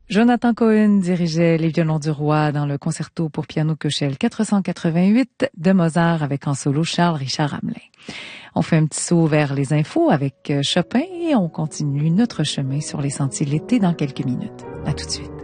Jonathan Cohen dirigeait les violons du roi dans le concerto pour piano Köchel 488 de Mozart avec en solo Charles Richard Hamelin. On fait un petit saut vers les infos avec Chopin et on continue notre chemin sur les sentiers de l'été dans quelques minutes. À tout de suite.